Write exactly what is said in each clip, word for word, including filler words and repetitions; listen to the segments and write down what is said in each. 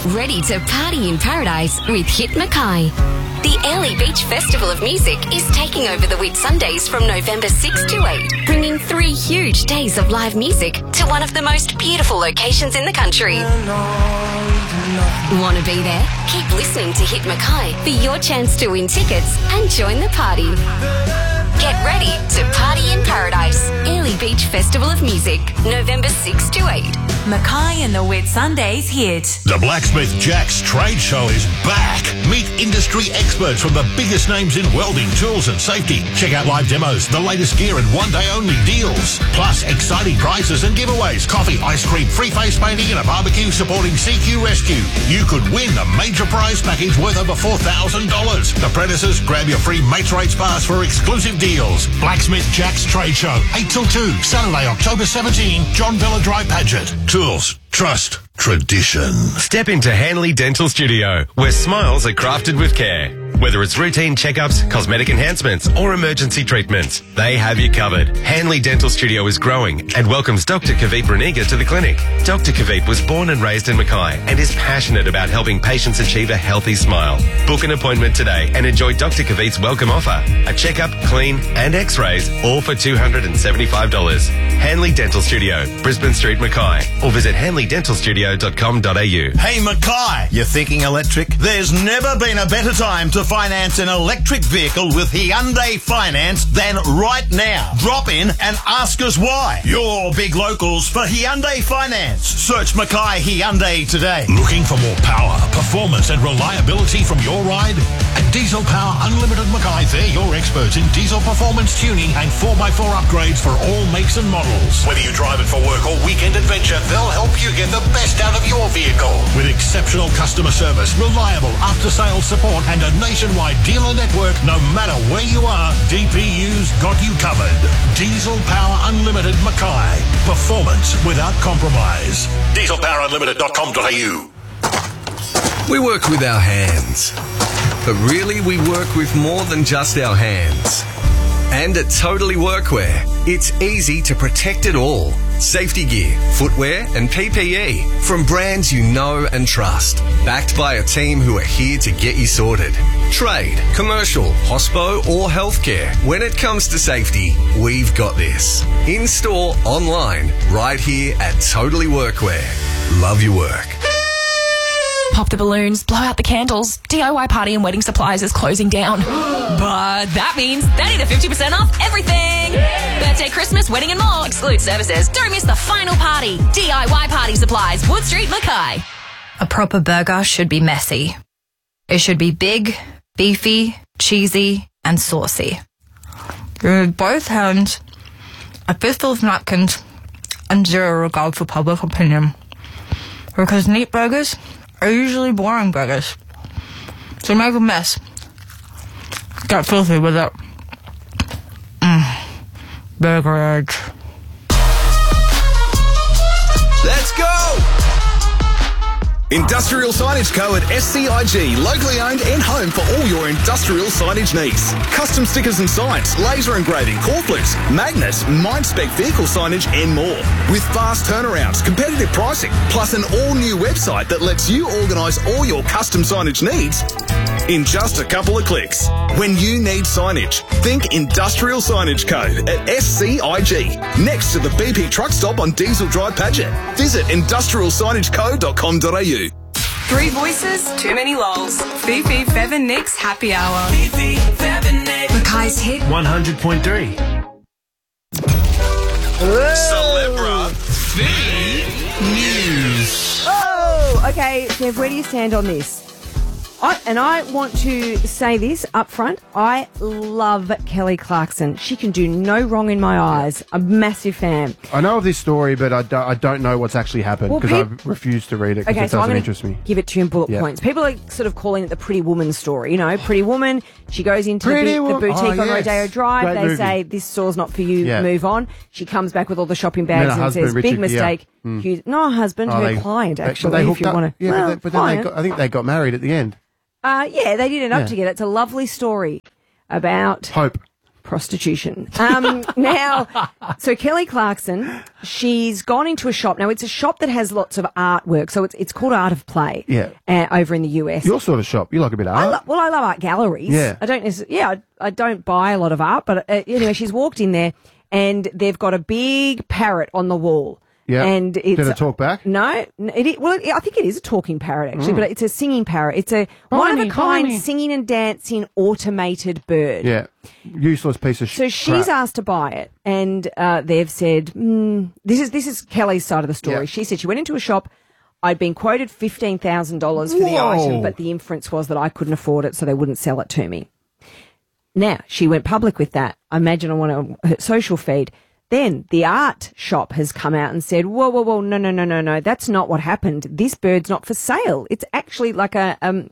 Ready to party in paradise with Hit Mackay. The Airlie Beach Festival of Music is taking over the Whitsundays from November sixth to eighth, bringing three huge days of live music to one of the most beautiful locations in the country. Want to be there? Keep listening to Hit Mackay for your chance to win tickets and join the party. Get ready to party in paradise. Airlie Beach Festival of Music, November sixth to eighth. Mackay and the Whitsundays hit. The Blacksmith Jack's Trade Show is back. Meet industry experts from the biggest names in welding, tools and safety. Check out live demos, the latest gear and one-day only deals. Plus exciting prizes and giveaways, coffee, ice cream, free face painting and a barbecue supporting C Q Rescue. You could win a major prize package worth over four thousand dollars. Apprentices, grab your free Mates Rates pass for exclusive deals. Blacksmith Jack's Trade Show, eight till two, Saturday, October seventeenth, John Villa Drive, Paget. Tools, trust, tradition. Step into Hanley Dental Studio, where smiles are crafted with care. Whether it's routine checkups, cosmetic enhancements, or emergency treatments, they have you covered. Hanley Dental Studio is growing and welcomes Doctor Kavit Bruniga to the clinic. Doctor Kavit was born and raised in Mackay and is passionate about helping patients achieve a healthy smile. Book an appointment today and enjoy Doctor Kavit's welcome offer. A checkup, clean, and x-rays, all for two hundred seventy-five dollars. Hanley Dental Studio, Brisbane Street, Mackay, or visit hanley dental studio dot com dot a u. Hey Mackay, you're thinking electric? There's never been a better time to finance an electric vehicle with Hyundai Finance than right now. Drop in and ask us why. Your big locals for Hyundai Finance. Search Mackay Hyundai today. Looking for more power, performance and reliability from your ride? At Diesel Power Unlimited Mackay, they're your experts in diesel performance tuning and four by four upgrades for all makes and models. Whether you drive it for work or weekend adventure, they'll help you get the best out of your vehicle. With exceptional customer service, reliable after-sales support and a nationwide dealer network, no matter where you are, D P U's got you covered. Diesel Power Unlimited Mackay. Performance without compromise. diesel power unlimited dot com dot a u. We work with our hands, but really we work with more than just our hands. And at Totally Workwear, it's easy to protect it all. Safety gear, footwear and P P E from brands you know and trust. Backed by a team who are here to get you sorted. Trade, commercial, hospo or healthcare. When it comes to safety, we've got this. In store, online, right here at Totally Workwear. Love your work. Pop the balloons, blow out the candles. D I Y Party and Wedding Supplies is closing down. But that means thirty to fifty percent off everything. Birthday, Christmas, wedding and more. Exclude services. Don't miss the final party. D I Y Party Supplies, Wood Street, Mackay. A proper burger should be messy. It should be big, beefy, cheesy and saucy. With both hands, a fistful of napkins and zero regard for public opinion. Because neat burgers are usually boring burgers. So make a mess. Get filthy with it. Mm. Burger Edge. Let's go! Industrial Signage Co. at S C I G, locally owned and home for all your industrial signage needs. Custom stickers and signs, laser engraving, core flips, magnets, mind-spec vehicle signage and more. With fast turnarounds, competitive pricing, plus an all-new website that lets you organise all your custom signage needs in just a couple of clicks. When you need signage, think Industrial Signage Co. at S C I G, next to the B P truck stop on Diesel Drive, Paget. Visit industrial signage co dot com dot a u. Three voices, too many lols. Fifi, Fev and Nick's happy hour. Fifi, Fev and Nick. Mackay's hit one hundred point three. Celebra Fee News. Oh, okay, Kev, where do you stand on this? I, and I want to say this up front. I love Kelly Clarkson. She can do no wrong in my eyes. I'm a massive fan. I know of this story, but I don't, I don't know what's actually happened because well, I've refused to read it because okay, it so doesn't I'm interest me. Give it to you in bullet yep. points. People are sort of calling it the Pretty Woman story. You know, Pretty Woman, she goes into the, bu- the boutique oh, on yes. Rodeo Drive. Great they movie. say, this store's not for you, yeah. move on. She comes back with all the shopping bags and, and husband, says, Richard, big mistake. Yeah. Mm. Huge, not a husband, oh, her they, client, they, actually, they if you up, want to. Yeah, well, but, they, but then they got, I think they got married at the end. Uh, yeah, they did end up yeah. together. It's a lovely story about... Hope. Prostitution. Um, now, so Kelly Clarkson, she's gone into a shop. Now, it's a shop that has lots of artwork. So it's it's called Art of Play. Yeah. Uh, over in the U S. Your sort of shop. You like a bit of I art. lo- well, I love art galleries. Yeah. I don't necessarily, yeah, I, I don't buy a lot of art, but uh, anyway, she's walked in there and they've got a big parrot on the wall. Yeah. And it's, Did it talk back? No, n- it, i- well, it, I think it is a talking parrot actually, Mm. but it's a singing parrot. It's a one of Blimey, a kind blimey. singing and dancing automated bird. Yeah. Useless piece of So shit. she's asked to buy it, and uh, they've said, mm, "This is this is Kelly's side of the story." Yeah. She said she went into a shop. I'd been quoted fifteen thousand dollars for the Whoa. item, but the inference was that I couldn't afford it, so they wouldn't sell it to me. Now she went public with that. I imagine on a her social feed. Then the art shop has come out and said, "Whoa, whoa, whoa! No, no, no, no, no! That's not what happened. This bird's not for sale. It's actually like a um."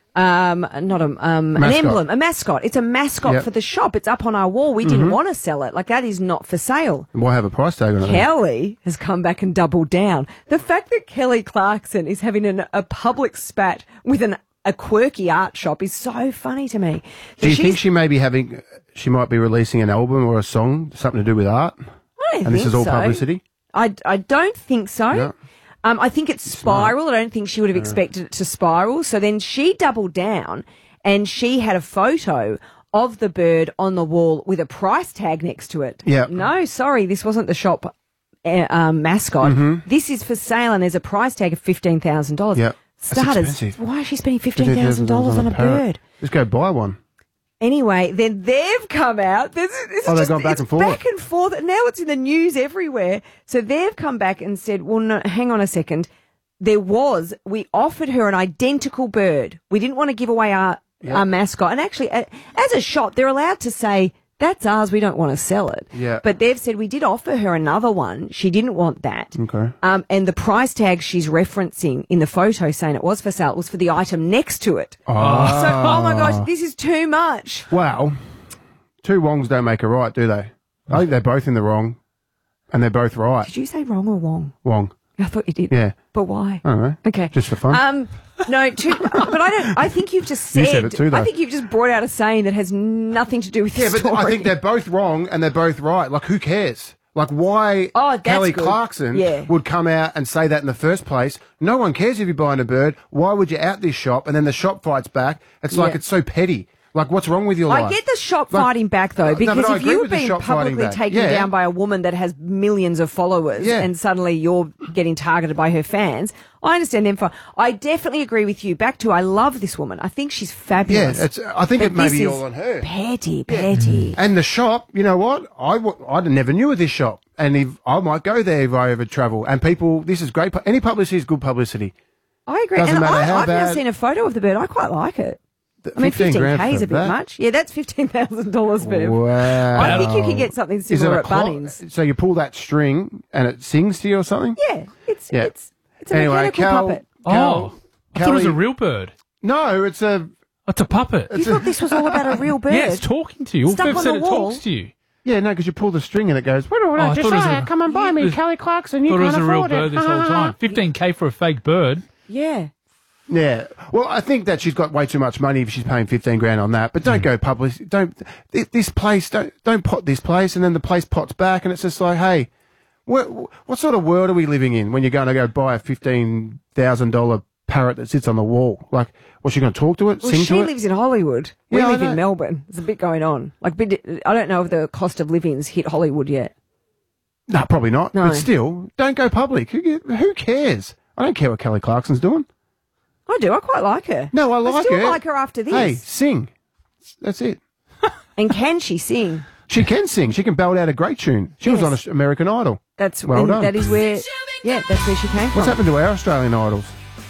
Um, not a, um, an Mascot. emblem, a mascot. It's a mascot Yep. for the shop. It's up on our wall. We didn't Mhm. want to sell it. Like, that is not for sale. Why have a price tag on it? Kelly has come back and doubled down. The fact that Kelly Clarkson is having an, a public spat with an, a quirky art shop is so funny to me. Do you So think she's- she may be having, she might be releasing an album or a song, something to do with art? I don't And this think is all so. publicity? I, I don't think so. Yeah. Um, I think it's spiral. I don't think she would have expected it to spiral. So then she doubled down and she had a photo of the bird on the wall with a price tag next to it. Yeah. No, sorry, this wasn't the shop uh, um, mascot. Mhm. This is for sale and there's a price tag of fifteen thousand dollars. Yeah. That's Starters, expensive. why is she spending fifteen thousand dollars on a parrot. bird? Just go buy one. Anyway, then they've come out. This, is- this is Oh, they've just- gone back it's and forth? Back and forth. And now it's in the news everywhere. So they've come back and said, well, no, hang on a second. There was, we offered her an identical bird. We didn't want to give away our, Yep. our mascot. And actually, a- as a shop, they're allowed to say, that's ours, we don't want to sell it. Yeah. But they've said, we did offer her another one. She didn't want that. Okay. Um, and the price tag she's referencing in the photo saying it was for sale was for the item next to it. Oh. So, oh my gosh, this is too much. Well, two wrongs don't make a right, do they? I think they're both in the wrong, and they're both right. Did you say wrong or wrong? Wrong. I thought you did. Yeah. But why? I don't know. Okay. Just for fun. Um, no, too, but I don't. I think you've just You said. said it too, though. I think you've just brought out a saying that has nothing to do with Yeah, the but story. I think they're both wrong and they're both right. Like, who cares? Like, why Oh, that's Kelly good. Clarkson Yeah. would come out and say that in the first place? No one cares if you're buying a bird. Why would you out this shop and then the shop fights back? It's like Yeah. it's so petty. Like, what's wrong with your life? I get the shop Like- fighting back though, No, because but I if agree you were with the being shop fighting publicly back. taken Yeah. down by a woman that has millions of followers, Yeah. and suddenly you're getting targeted by her fans, I understand them. For I definitely agree with you. Back to I love this woman. I think she's fabulous. Yeah, it's, I think But it may this be is all on her. Petty, petty. And the shop, you know what? I, w- I never knew of this shop. And if I might go there if I ever travel. And people, this is great. pu- Any publicity is good publicity. I agree. Doesn't and matter I, how I've now bad- seen a photo of the bird. I quite like it. I mean, fifteen fifteen grand K is for a bit that? much. Yeah, that's fifteen thousand dollars, Viv. Wow. I think you can get something Is it similar a at clock? Bunnings. So you pull that string and it sings to you or something? Yeah, it's Yeah. it's it's a Anyway, mechanical Cal- puppet. Cal- Oh, I thought it was a Kelly- real bird. No, it's a. It's a puppet. You thought this was all about a real bird? Yeah, it's talking to you. Stuck Viv on said the it wall. talks to you. Yeah, no, because you pull the string and it goes. What do Oh, I I just thought it was say? a- Come and buy me, it was- Kelly Clarkson. You thought it was can't a real afford it. bird this whole time. fifteen K for a fake bird. Yeah. Yeah. Well, I think that she's got way too much money if she's paying fifteen grand on that. But don't go public. Don't thi- this place. Don't don't pot this place, and then the place pots back, and it's just like, hey, what what sort of world are we living in when you're going to go buy a fifteen thousand dollar parrot that sits on the wall? Like, what's she going to talk to it? Well, sing she to it? lives in Hollywood. We Yeah, I live in know. Melbourne. There's a bit going on. Like, bit, I don't know if the cost of living's hit Hollywood yet. No, probably not. No. But still, don't go public. Who, who cares? I don't care what Kelly Clarkson's doing. I do. I quite like her. No, I like I still her. like her after this. Hey, sing. That's it. And can she sing? She can sing. She can belt out a great tune. She was Yes. on American Idol. That's Well and done. that is where. Yeah, that's where she came from. What's happened to our Australian idols?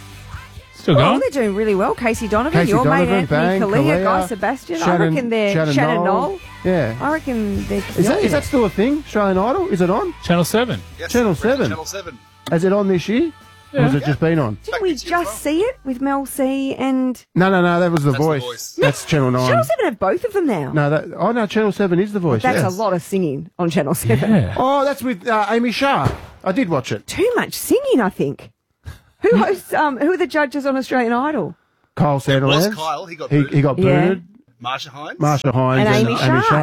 Still Well, going? they're doing really well. Casey Donovan, Casey your Donovan, mate Anthony Bang, Kalia, Kalia, Guy Sebastian. I Shannon- reckon they're Shannon Shannon Knoll. Knoll. Yeah. I reckon they're. Is that, yeah. is that still a thing? Australian Idol? Is it on? Channel seven. Yes, Channel we're at seven. Channel seven. Is it on this year? Or has it just been on? Didn't we just see it with Mel C and No, no, no. That was The That's The Voice. Voice. That's Channel nine. Channel Seven have both of them now. No, that. Oh no, Channel Seven is The Voice. That's yes. a lot of singing on Channel Seven. Yeah. Oh, that's with uh, Amy Shah. I did watch it. Too much singing, I think. Who hosts? Um, who are the judges on Australian Idol? Kyle Sandilands. was Kyle, he got he, booted. he got Yeah. booted. Marsha Hines. Marsha Hines And and, Amy uh, Amy Shark. Shark.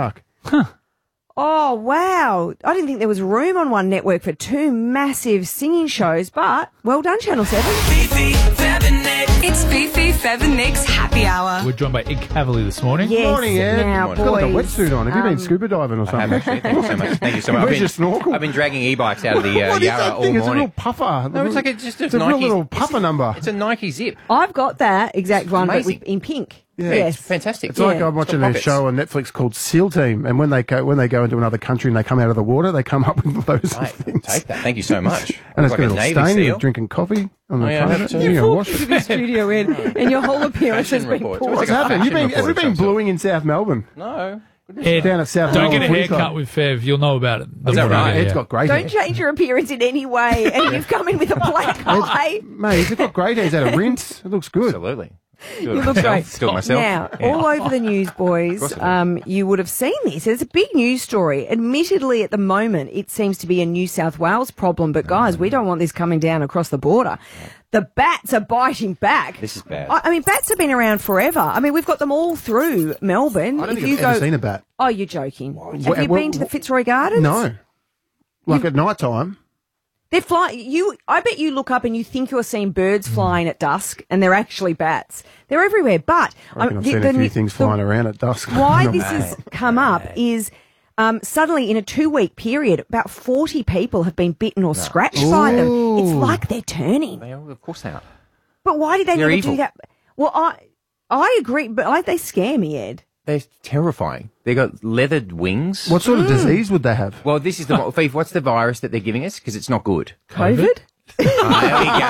Oh, wow. I didn't think there was room on one network for two massive singing shows, but well done, Channel seven. Fifi, Fab and Nick. It's Fifi, Fab and Nick's Happy Hour. We're joined by Ed Cavalier this morning. Yes, Morning, Ed. now, You've got like a boys, wetsuit on. Have you um, been scuba diving or I have something? actually. Thank you so much. Thank you so much. Where's I've your been, snorkel? I've been dragging e-bikes out of the uh, What is Yarra that all thing? It's a morning. little puffer. No, it's like a, just a It's a real Nike. little puffer number. It's a Nike zip. I've got that exact one, but amazing. with, in pink. Yeah, Yes. It's fantastic. It's like Yeah. I'm watching got a pockets. show on Netflix called SEAL Team, and when they go when they go into another country and they come out of the water, they come up with those Mate, things. take that. Thank you so much. And it's Looks got a like little Navy stain. seal. You're drinking coffee on the Oh, yeah, I front have of it. to. You're You gonna walked wash into it. the studio, Ed, and your whole appearance has Fashion been report. poor. It's What's like a happened? You've fashion been, have you report been of some bluing in South Melbourne? No. Ed, Down at South don't Melbourne get a Queensland. haircut with Fev. You'll know about it. Is that right? Ed's got great Don't hair. change your appearance in any way, and you've come in with a black eye. Mate, he's got great hair. He's had a rinse. It looks good. Absolutely. Do it You look myself. great. Do it myself. Now, Yeah. all over the news, boys, course I do. um, you would have seen this. It's a big news story. Admittedly, at the moment, it seems to be a New South Wales problem, but guys, we don't want this coming down across the border. The bats are biting back. This is bad. I, I mean, bats have been around forever. I mean, we've got them all through Melbourne. I don't If think you I've go, ever seen a bat. Oh, you're joking. Have Wha- you wha- been to the Fitzroy Gardens? No. Like at night time. They're flying. You, I bet you look up and you think you're seeing birds flying at dusk, and they're actually bats. They're everywhere. But I reckon um, I've the- seen the- a few the- things flying around at dusk. Why Not this bad. has come up is um, suddenly in a two-week period, about forty people have been bitten or scratched by them. It's Ooh. like they're turning. They are, of course they are. But why did they They're never evil. do that? Well, I I agree, but I, they scare me, Ed. They're terrifying. They got leathered wings. What sort of disease would they have? Well, this is the Fief, what's the virus that they're giving us? Because it's not good. COVID? Oh, there we go.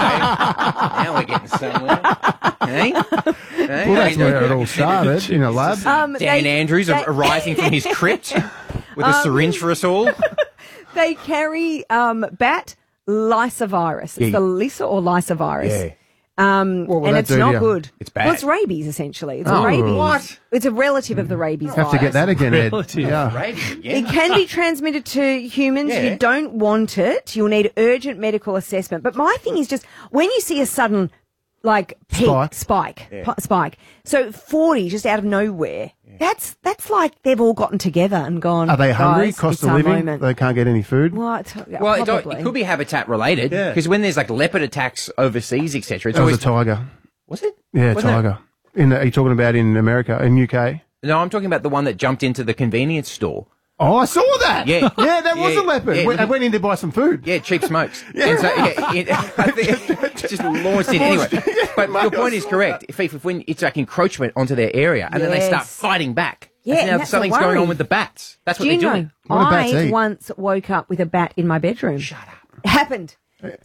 Now we're getting somewhere. Hey? Hey? Well, that's where it all started, in a lab. Um, Dan they- Andrews they- arising from his crypt with a syringe for us all. They carry um, bat lysovirus. It's Yeah. the Lysa or lysovirus. Yeah. Um, What will and that it's do to not you? good. It's bad. Well, it's rabies, essentially. It's Oh. a rabies. What? It's a relative of the rabies Have to get virus. that again, Ed. Relative. Yeah. Right? Yeah. It can be transmitted to humans. Yeah. You don't want it. You'll need urgent medical assessment. But my thing is just when you see a sudden, like, peak, Spike. spike, pi- spike. So forty just out of nowhere. That's that's like they've all gotten together and gone. Are they hungry? "Guys, Cost it's of our living? moment." They can't get any food? What? Well, it, don't- Probably. it could be habitat related Yeah. because when there's like leopard attacks overseas, et cetera, it's That was always a tiger. was it? Yeah, Wasn't it? tiger. In the, are you talking about in America, in U K? No, I'm talking about the one that jumped into the convenience store. Oh, I saw that. Yeah. yeah, that was Yeah, a leopard. yeah. Went- I went in to buy some food. Yeah, cheap smokes. And so, yeah, it, I think it just launched in anyway. But your point is correct. If, if when it's like encroachment onto their area, and then they start Yes. fighting back. Yeah, And and now that's something's the going worry. on with the bats. That's what Do you they're know? doing. What do bats I eat? once woke up with a bat in my bedroom. Shut up. It happened.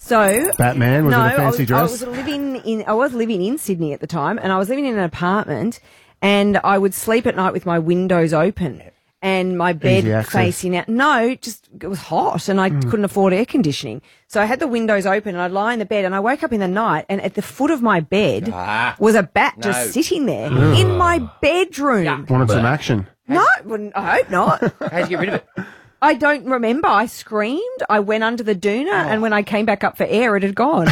So Batman? Was no, it a fancy I was, dress? I was living in I was living in Sydney at the time, and I was living in an apartment, and I would sleep at night with my windows open and my bed Easy access. facing out. No, just it was hot, and I Mm. couldn't afford air conditioning, so I had the windows open, and I'd lie in the bed, and I woke up in the night, and at the foot of my bed Ah. was a bat No. just sitting there in my bedroom. Wanted some action. No, well, I hope not. How'd you get rid of it? I don't remember. I screamed. I went under the doona, and when I came back up for air, it had gone.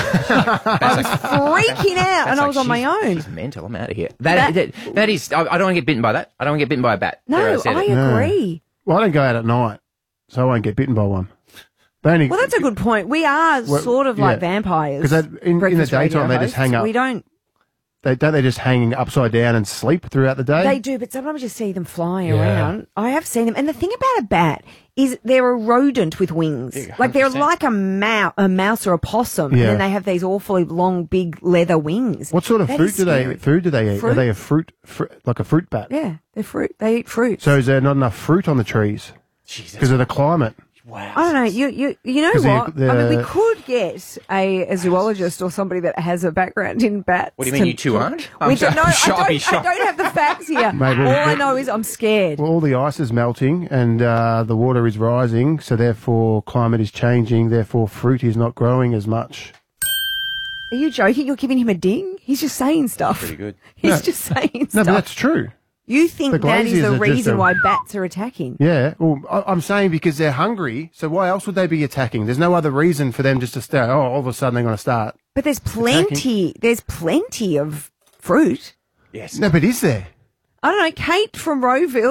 I was freaking out, and I was on my own. She's mental. I'm out of here. That, that, that is, I, I don't want to get bitten by that. I don't want to get bitten by a bat. There, No, said I it. agree. Well, I don't go out at night, so I won't get bitten by one. They only, Well, that's a good point. We are Well, sort of like yeah. vampires. 'Cause they- in- in the breakfast radio daytime, they just hosts. hang up. We don't. they, don't they just hang upside down and sleep throughout the day? They do, but sometimes you see them flying Yeah. around. I have seen them, and the thing about a bat is they're a rodent with wings. Yeah, like they're one hundred percent. like a mouse, a mouse or a possum, and Yeah. then they have these awfully long, big leather wings. What sort of That fruit is do they scary. food do they eat? Fruit? Are they a fruit, fru like a fruit bat? Yeah, they're fruit. They eat fruit. So is there not enough fruit on the trees? Because of the climate. I don't know. You you you know 'Cause the- what? I mean, we the- could get a, a zoologist or somebody that has a background in bats. What do you mean, to- you two aren't? We I'm don't so- know. I'm I shocked. I'd be don't, I shocked. don't have the facts here. Maybe All we'll- I know is I'm scared. Well, all the ice is melting and uh, the water is rising, so therefore climate is changing, therefore fruit is not growing as much. Are you joking? You're giving him a ding? He's just saying stuff. Pretty good. He's No. just saying No, stuff. but that's true. You think The that is glaziers the are just reason a- why bats are attacking? Yeah, well, I- I'm saying because they're hungry, so why else would they be attacking? There's no other reason for them just to start, oh, all of a sudden they're going to start. But there's plenty. There's plenty of fruit. Yes. No, but is there? I don't know. Kate from Rowville.